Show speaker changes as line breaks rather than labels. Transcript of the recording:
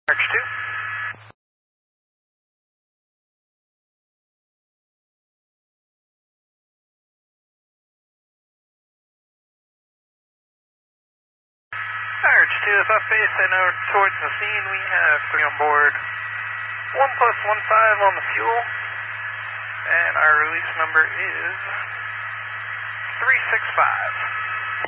Arch 2. Arch 2, if I face and over towards the scene, we have 3 on board. 1+15 on the fuel. And our release number is 365.